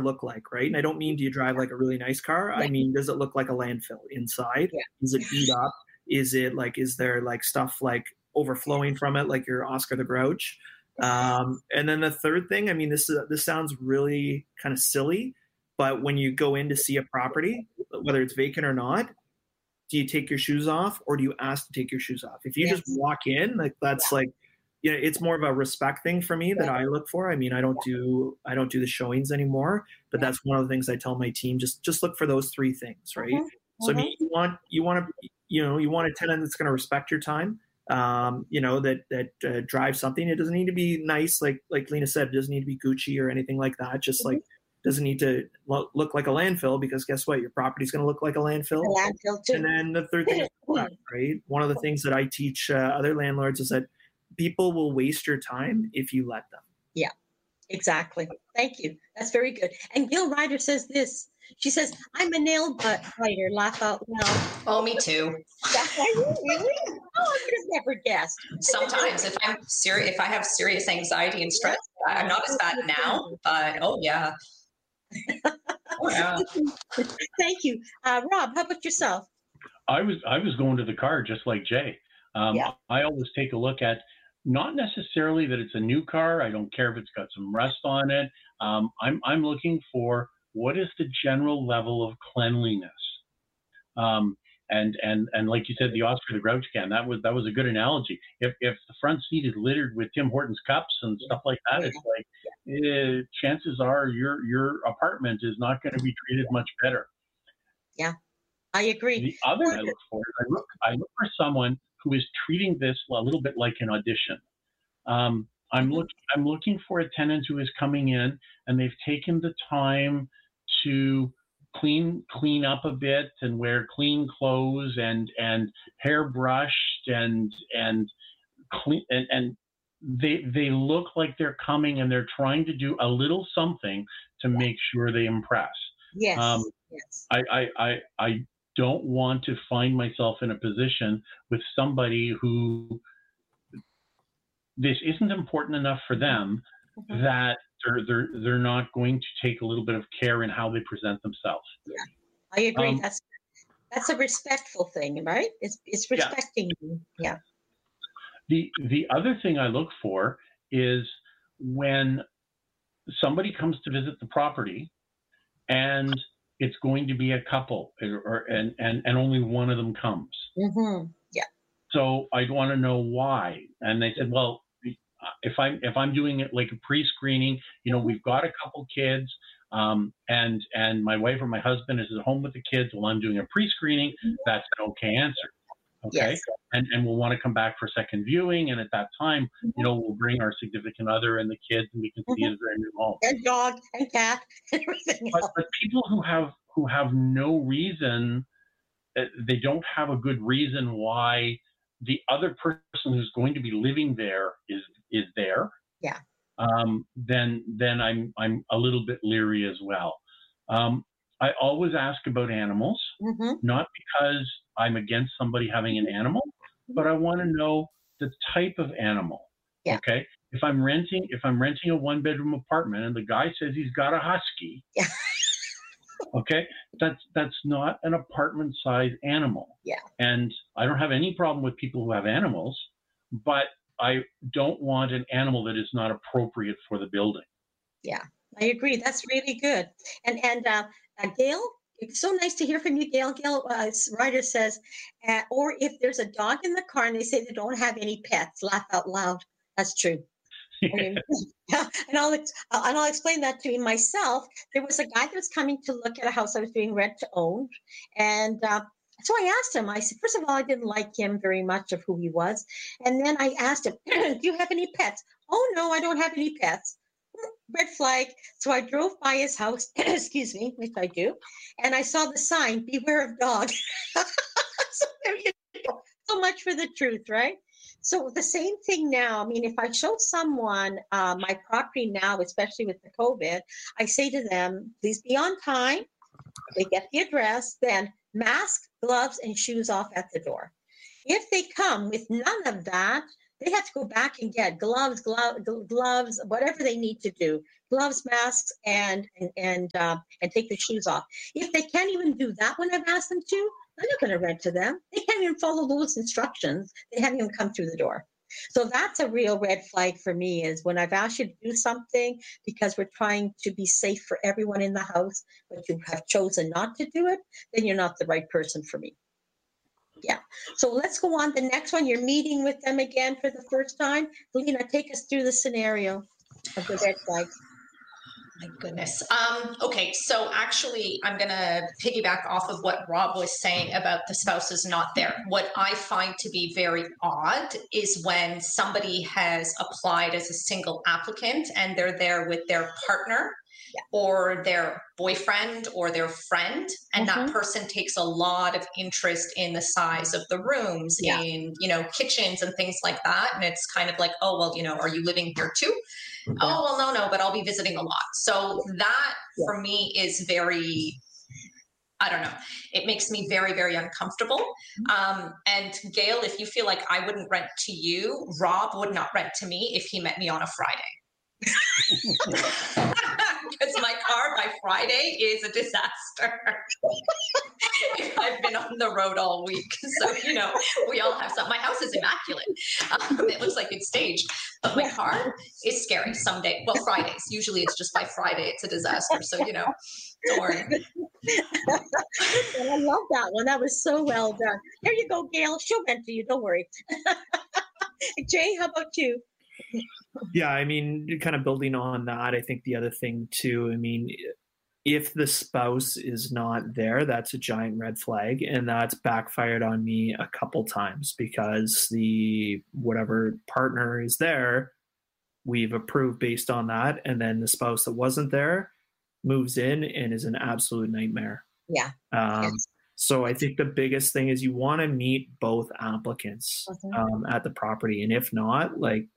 look like, right? And I don't mean do you drive like a really nice car. I mean, does it look like a landfill inside? Yeah. Is it beat up? Is there like stuff like overflowing from it, like your Oscar the Grouch? And then the third thing, I mean, this sounds really kind of silly, but when you go in to see a property, whether it's vacant or not, do you take your shoes off or do you ask to take your shoes off? If you just walk in, like that's like, it's more of a respect thing for me that I look for. I mean, I don't do the showings anymore, but that's one of the things I tell my team, just look for those three things, right? So I mean, you want a tenant that's going to respect your time, that drives something. It doesn't need to be nice. Like Lena said, it doesn't need to be Gucci or anything like that. Just like, doesn't need to look like a landfill, because guess what? Your property's going to look like a landfill. Too. And then the third thing is respect, right? One of the things that I teach other landlords is that people will waste your time if you let them. Yeah, exactly. Thank you. That's very good. And Gil Ryder says this. She says, I'm a nail biter. Laugh out loud. Oh, me too. Are you really? Oh, I would have never guessed. Sometimes if I have serious anxiety and stress, I'm not as bad now, but oh yeah. Oh, yeah. Thank you. Rob, how about yourself? I was going to the car just like Jay. I always take a look at, not necessarily that it's a new car. I don't care if it's got some rust on it. I'm looking for, what is the general level of cleanliness? And like you said, the Oscar the Grouch can, that was a good analogy. If the front seat is littered with Tim Hortons cups and stuff like that, it's like, chances are your apartment is not going to be treated much better. Yeah, I agree. The other I look for is I look for someone who is treating this a little bit like an audition. I'm looking for a tenant who is coming in and they've taken the time to clean up a bit and wear clean clothes and hair brushed and clean, and they look like they're coming and they're trying to do a little something to make sure they impress. Yes. I don't want to find myself in a position with somebody who this isn't important enough for them that they're not going to take a little bit of care in how they present themselves. Yeah, I agree. That's a respectful thing, right? It's respecting you. Yeah. The other thing I look for is when somebody comes to visit the property and it's going to be a couple and only one of them comes. Mm-hmm. Yeah. So I want to know why. And they said, well, if I'm doing it like a pre-screening, we've got a couple kids, and my wife or my husband is at home with the kids while I'm doing a pre-screening, that's an okay answer. Okay. Yes. And we'll want to come back for second viewing. And at that time, we'll bring our significant other and the kids and we can see it as their new home. And dog and cat and everything else. But people who have no reason, they don't have a good reason why the other person who's going to be living there is there. Yeah. Then I'm a little bit leery as well. I always ask about animals, not because I'm against somebody having an animal, but I want to know the type of animal. Yeah. Okay. If I'm renting a 1-bedroom apartment and the guy says he's got a husky, okay, that's not an apartment size animal. Yeah. And I don't have any problem with people who have animals, but I don't want an animal that is not appropriate for the building. Yeah, I agree. That's really good. And Gail, it's so nice to hear from you, Gail. Gail Ryder says, or if there's a dog in the car and they say they don't have any pets, laugh out loud. That's true. And I'll explain that to you myself. There was a guy that was coming to look at a house I was doing rent to own. And so I asked him, I said, first of all, I didn't like him very much of who he was. And then I asked him, do you have any pets? Oh, no, I don't have any pets. Red flag. So I drove by his house, excuse me, which I do, and I saw the sign, beware of dog. So there you go. So much for the truth, right? So the same thing now. I mean, if I show someone my property now, especially with the COVID, I say to them, please be on time. They get the address, then mask, gloves, and shoes off at the door. If they come with none of that, they have to go back and get gloves, whatever they need to do, gloves, masks, and take their shoes off. If they can't even do that when I've asked them to, I'm not going to rent to them. They can't even follow those instructions. They haven't even come through the door. So that's a real red flag for me, is when I've asked you to do something because we're trying to be safe for everyone in the house, but you have chosen not to do it, then you're not the right person for me. Yeah. So let's go on. The next one, you're meeting with them again for the first time. Lena, take us through the scenario of the red flag. My goodness. Okay, so actually, I'm going to piggyback off of what Rob was saying about the spouse is not there. What I find to be very odd is when somebody has applied as a single applicant and they're there with their partner or their boyfriend or their friend, and that person takes a lot of interest in the size of the rooms, in, kitchens and things like that. And it's kind of like, oh, well, are you living here too? Oh, well, no, but I'll be visiting a lot. So that for me is very, I don't know. It makes me very, very uncomfortable. And Gail, if you feel like I wouldn't rent to you, Rob would not rent to me if he met me on a Friday. Because my car by Friday is a disaster. I've been on the road all week. So, we all have some. My house is immaculate. It looks like it's staged. But my car is scary someday. Well, Fridays. Usually it's just by Friday it's a disaster. So, don't worry. I love that one. That was so well done. There you go, Gail. She'll rent to you. Don't worry. Jay, how about you? Yeah, I mean, kind of building on that, I think the other thing too, I mean, if the spouse is not there, that's a giant red flag, and that's backfired on me a couple times because the whatever partner is there, we've approved based on that, and then the spouse that wasn't there moves in and is an absolute nightmare. Yeah. So I think the biggest thing is you want to meet both applicants at the property, and if not,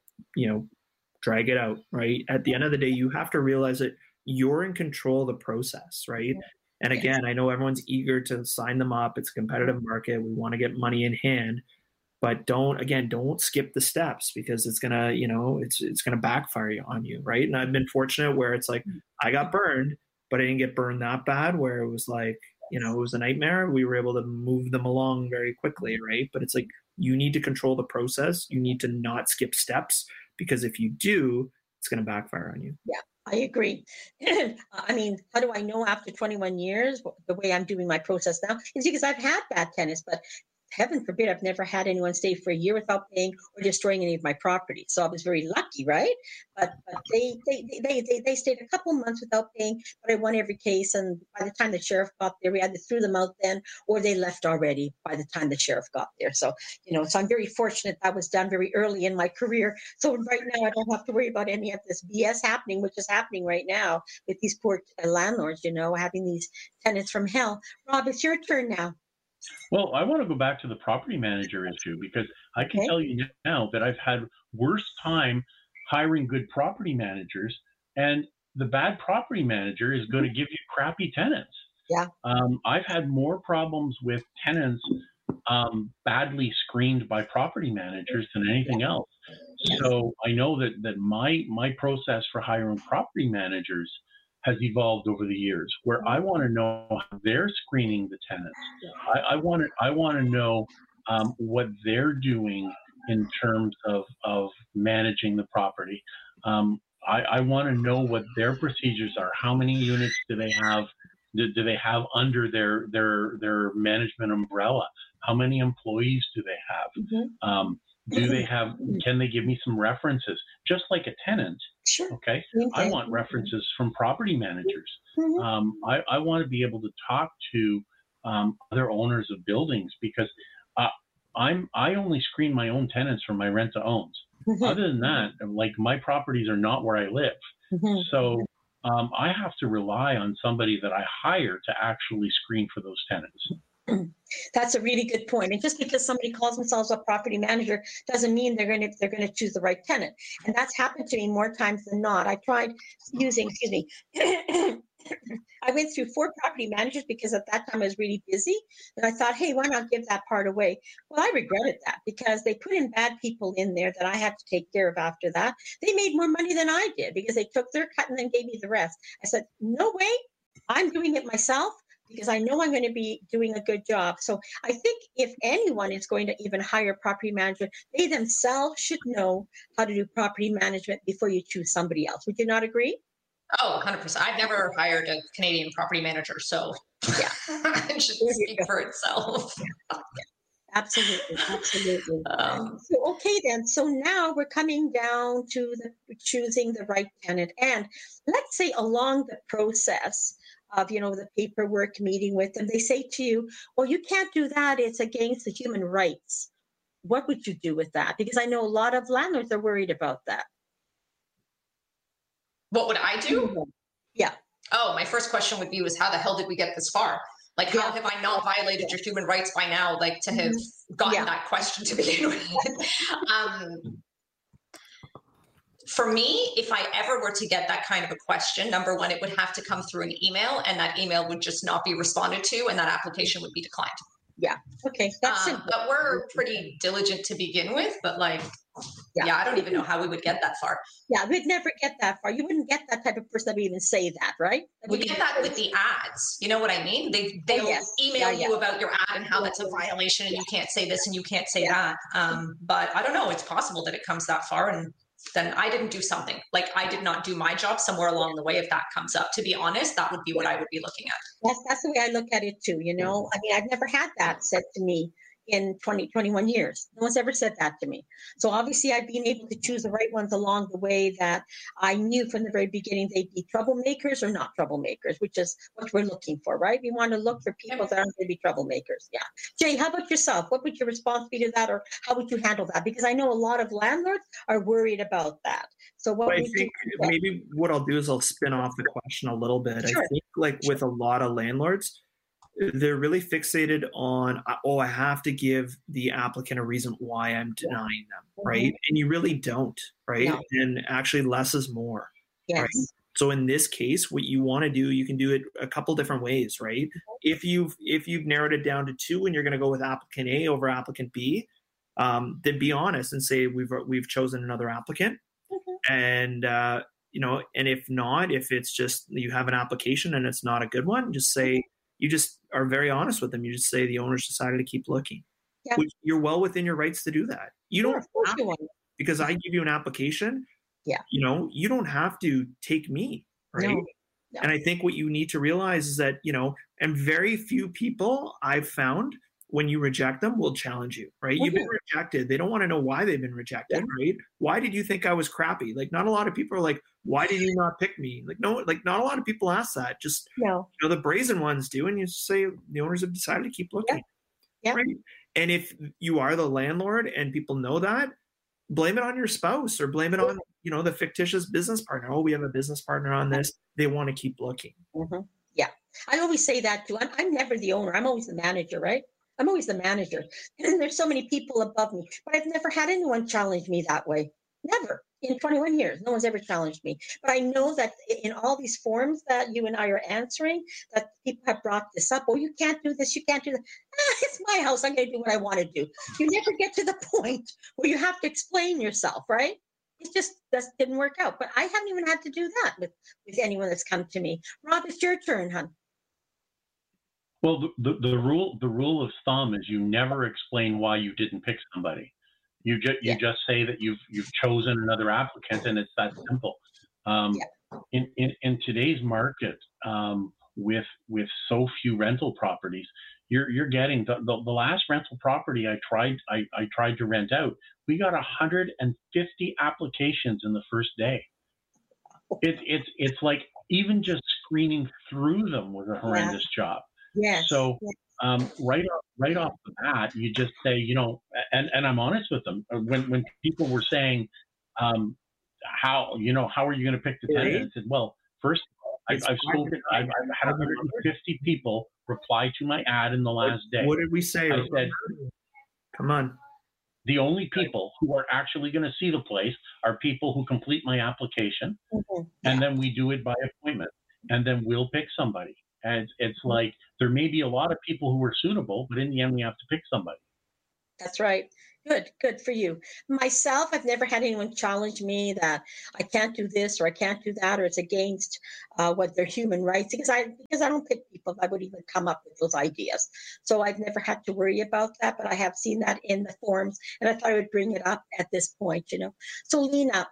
drag it out, right? At the end of the day, you have to realize that you're in control of the process, right? And again, I know everyone's eager to sign them up. It's a competitive market. We want to get money in hand, but don't skip the steps, because it's gonna, it's gonna backfire on you, right? And I've been fortunate where it's like I got burned, but I didn't get burned that bad, where it was like, it was a nightmare. We were able to move them along very quickly, right? But it's like, you need to control the process. You need to not skip steps, because if you do, it's going to backfire on you. Yeah, I agree. I mean, how do I know after 21 years the way I'm doing my process now is because I've had bad tenants, but heaven forbid, I've never had anyone stay for a year without paying or destroying any of my property. So I was very lucky, right? But they stayed a couple months without paying, but I won every case. And by the time the sheriff got there, we either threw them out then, or they left already by the time the sheriff got there. So, so I'm very fortunate that was done very early in my career. So right now I don't have to worry about any of this BS happening, which is happening right now with these poor landlords, having these tenants from hell. Rob, it's your turn now. Well, I want to go back to the property manager issue, because I can tell you now that I've had worse time hiring good property managers, and the bad property manager is going to give you crappy tenants. Yeah. I've had more problems with tenants badly screened by property managers than anything else. So I know that my process for hiring property managers has evolved over the years, where I want to know how they're screening the tenants. I want to know what they're doing in terms of managing the property. I want to know what their procedures are. How many units do they have? Do they have under their management umbrella? How many employees do they have? Do they have? Can they give me some references? Just like a tenant. Sure. Okay. I want references from property managers. I want to be able to talk to other owners of buildings, because I only screen my own tenants from my rent to owns. Other than that, like, my properties are not where I live. So I have to rely on somebody that I hire to actually screen for those tenants. That's a really good point. And just because somebody calls themselves a property manager doesn't mean they're going to choose the right tenant. And that's happened to me more times than not. I tried using, I I went through 4 property managers because at that time I was really busy. And I thought, hey, why not give that part away? Well, I regretted that because they put in bad people in there that I had to take care of after that. They made more money than I did because they took their cut and then gave me the rest. I said, no way, I'm doing it myself because I know I'm going to be doing a good job. So I think if anyone is going to even hire property management, they themselves should know how to do property management before you choose somebody else. Would you not agree? Oh, 100%. I've never hired a Canadian property manager, so yeah, it should speak for itself. Absolutely, absolutely. So, okay, then. So now we're coming down to choosing the right tenant, and let's say along the process of the paperwork, meeting with them, they say to you, "Well, you can't do that; it's against the human rights." What would you do with that? Because I know a lot of landlords are worried about that. What would I do? Yeah. Oh, my first question would be was how the hell did we get this far? Like, how have I not violated your human rights by now? Like, to have gotten that question to begin with. For me, if I ever were to get that kind of a question, number one, it would have to come through an email, and that email would just not be responded to, and that application would be declined. Yeah. Okay. That's but we're pretty diligent to begin with, but like, yeah, I don't even know how we would get that far. Yeah, we'd never get that far. You wouldn't get that type of person that would even say that, right? We get that with the ads. You know what I mean? They'll email you about your ad and how that's a violation and you can't say this and you can't say that. But I don't know. It's possible that it comes that far, and then I didn't do something. Like, I did not do my job somewhere along the way. If that comes up, to be honest, that would be what I would be looking at. That's the way I look at it too. I mean, I've never had that said to me in 21 years. No one's ever said that to me. So obviously I've been able to choose the right ones along the way that I knew from the very beginning they'd be troublemakers or not troublemakers, which is what we're looking for, right? We want to look for people that aren't going to be troublemakers. Yeah. Jay, how about yourself? What would your response be to that, or how would you handle that? Because I know a lot of landlords are worried about that. So what I think maybe what I'll do is I'll spin off the question a little bit. Sure. I think like with a lot of landlords, they're really fixated on, oh, I have to give the applicant a reason why I'm denying them, right? And you really don't, right? No. And actually less is more. Yes. Right? So in this case, what you want to do, you can do it a couple different ways, right? If you've narrowed it down to 2 and you're going to go with applicant A over applicant B, then be honest and say we've chosen another applicant. And and if not, if it's just you have an application and it's not a good one, just say, you just are very honest with them. You just say the owners decided to keep looking. Yeah. Which you're well within your rights to do that. You don't have to, because I give you an application. Yeah. You don't have to take me, right? No. No. And I think what you need to realize is that, and very few people I've found, when you reject them, will challenge you, right? You've been rejected. They don't want to know why they've been rejected, right? Why did you think I was crappy? Like, not a lot of people are like, why did you not pick me? Like, no, like not a lot of people ask that. Just, the brazen ones do. And you say the owners have decided to keep looking. Yeah. Right? And if you are the landlord and people know that, blame it on your spouse or blame it on, the fictitious business partner. Oh, we have a business partner on this. They want to keep looking. Mm-hmm. Yeah. I always say that too. I'm never the owner. I'm always the manager, right? I'm always the manager. And there's so many people above me, but I've never had anyone challenge me that way. Never. In 21 years, no one's ever challenged me. But I know that in all these forums that you and I are answering, that people have brought this up. Oh, you can't do this. You can't do that. It's my house. I'm going to do what I want to do. You never get to the point where you have to explain yourself, right? It just didn't work out. But I haven't even had to do that with anyone that's come to me. Rob, it's your turn, hon. Well, the rule of thumb is you never explain why you didn't pick somebody. You just say that you've chosen another applicant, and it's that simple. In today's market, with so few rental properties, you're getting the last rental property I tried to rent out. We got 150 applications in the first day. It's like even just screening through them was a horrendous job. Yes. So right off the bat, you just say, and I'm honest with them. When people were saying, how are you going to pick the tenant? I said, well, first I've had 150 people reply to my ad in the last day. What did we say? I said, come on. The only people who are actually going to see the place are people who complete my application, and then we do it by appointment. and then we'll pick somebody. And it's like there may be a lot of people who are suitable, but in the end, we have to pick somebody. That's right. Good for you. Myself, I've never had anyone challenge me that I can't do this or I can't do that, or it's against what their human rights, because I don't pick people I would even come up with those ideas. So I've never had to worry about that, but I have seen that in the forums, and I thought I would bring it up at this point, So Lena,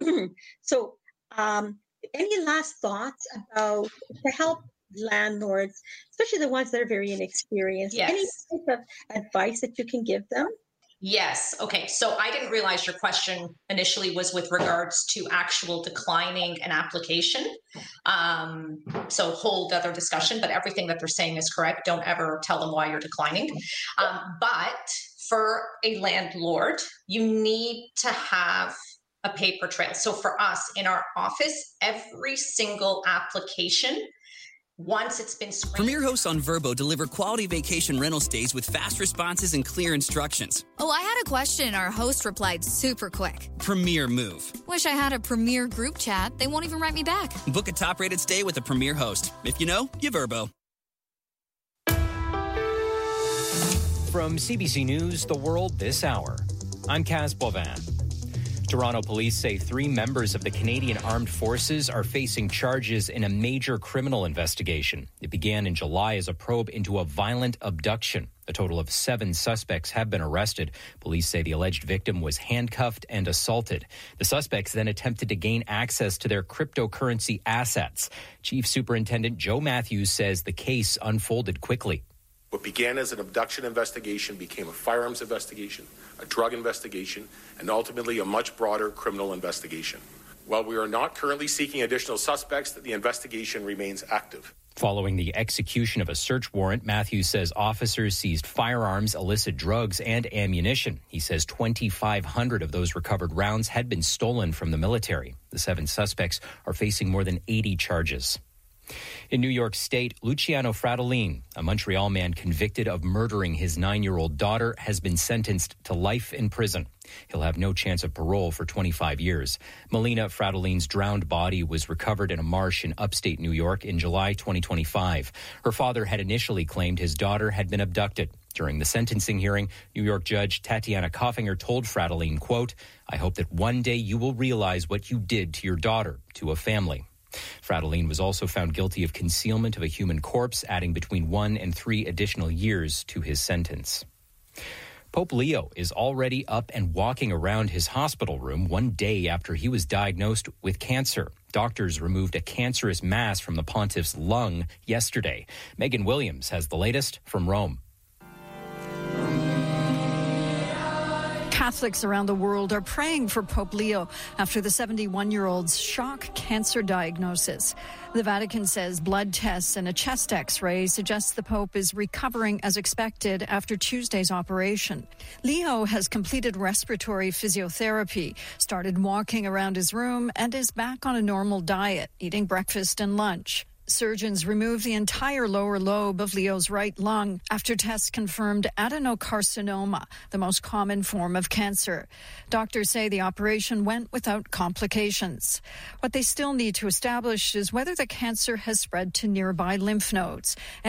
any last thoughts about to help landlords, especially the ones that are very inexperienced? Yes. Any type of advice that you can give them? Yes. Okay. So I didn't realize your question initially was with regards to actual declining an application. So whole other discussion, but everything that they're saying is correct. Don't ever tell them why you're declining. But for a landlord, you need to have a paper trail. So for us in our office, every single application, once it's been screened. Premier hosts on Vrbo deliver quality vacation rental stays with fast responses and clear instructions. Oh, I had a question. Our host replied super quick. Premier move. Wish I had a Premier group chat. They won't even write me back. Book a top-rated stay with a Premier host. If you know, you Vrbo. From CBC News, The World This Hour, I'm Kaz Bovan. Toronto police say 3 members of the Canadian Armed Forces are facing charges in a major criminal investigation. It began in July as a probe into a violent abduction. A total of 7 suspects have been arrested. Police say the alleged victim was handcuffed and assaulted. The suspects then attempted to gain access to their cryptocurrency assets. Chief Superintendent Joe Matthews says the case unfolded quickly. What began as an abduction investigation became a firearms investigation, a drug investigation, and ultimately a much broader criminal investigation. While we are not currently seeking additional suspects, the investigation remains active. Following the execution of a search warrant, Matthews says officers seized firearms, illicit drugs, and ammunition. He says 2,500 of those recovered rounds had been stolen from the military. The 7 suspects are facing more than 80 charges. In New York State, Luciano Fratellin, a Montreal man convicted of murdering his 9-year-old daughter, has been sentenced to life in prison. He'll have no chance of parole for 25 years. Melina Fratellin's drowned body was recovered in a marsh in upstate New York in July 2025. Her father had initially claimed his daughter had been abducted. During the sentencing hearing, New York Judge Tatiana Koffinger told Fratellin, quote, "I hope that one day you will realize what you did to your daughter, to a family." Fratellin was also found guilty of concealment of a human corpse, adding between 1 and 3 additional years to his sentence. Pope Leo is already up and walking around his hospital room 1 day after he was diagnosed with cancer. Doctors removed a cancerous mass from the pontiff's lung yesterday. Megan Williams has the latest from Rome. Catholics around the world are praying for Pope Leo after the 71-year-old's shock cancer diagnosis. The Vatican says blood tests and a chest X-ray suggest the Pope is recovering as expected after Tuesday's operation. Leo has completed respiratory physiotherapy, started walking around his room, and is back on a normal diet, eating breakfast and lunch. Surgeons removed the entire lower lobe of Leo's right lung after tests confirmed adenocarcinoma, the most common form of cancer. Doctors say the operation went without complications. What they still need to establish is whether the cancer has spread to nearby lymph nodes.